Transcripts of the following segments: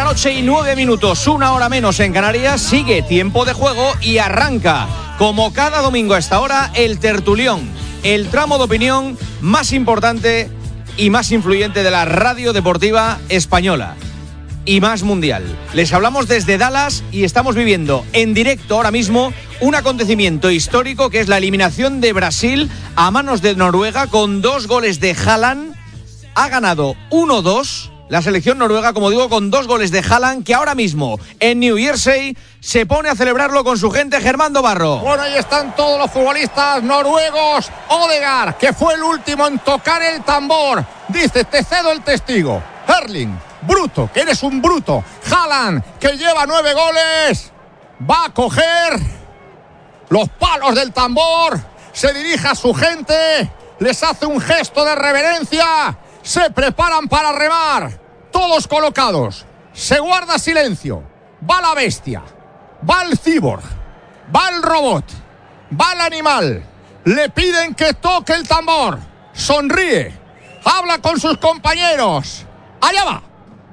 noche y 9 minutos, 1 hora menos en Canarias. Sigue tiempo de juego y arranca, como cada domingo a esta hora, el tertulión, el tramo de opinión más importante y más influyente de la radio deportiva española y más mundial. Les hablamos desde Dallas y estamos viviendo en directo ahora mismo un acontecimiento histórico que es la eliminación de Brasil a manos de Noruega con 2 goles de Haaland. Ha ganado 1-2 la selección noruega, como digo, con 2 goles de Haaland, que ahora mismo en New Jersey se pone a celebrarlo con su gente. Germán Dobarro. Bueno, ahí están todos los futbolistas noruegos. Odegaard, que fue el último en tocar el tambor, dice: te cedo el testigo. Erling, bruto, que eres un bruto. Haaland, que lleva 9 goles, va a coger los palos del tambor, se dirige a su gente, les hace un gesto de reverencia, se preparan para remar, todos colocados, se guarda silencio, va la bestia, va el cyborg, va el robot, va el animal, le piden que toque el tambor, sonríe, habla con sus compañeros, allá va.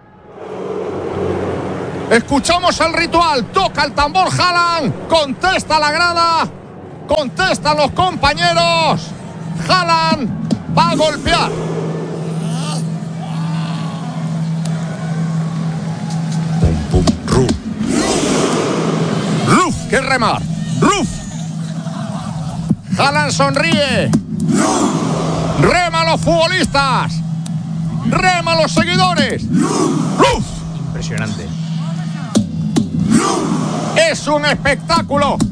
Escuchamos el ritual, toca el tambor Haaland, contesta la grada, contestan los compañeros, Haaland va a golpear. Ruf, que remar, Ruf. Haaland sonríe, rema a los futbolistas, rema a los seguidores, Ruf. Impresionante. Es un espectáculo.